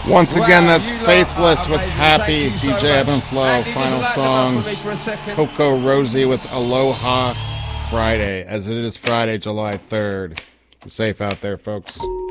Once again, that's Faithless with Happy, DJ Ebb and Flow, final songs, Coco Rosie with Aloha Friday, as it is Friday, July 3rd. Be safe out there, folks.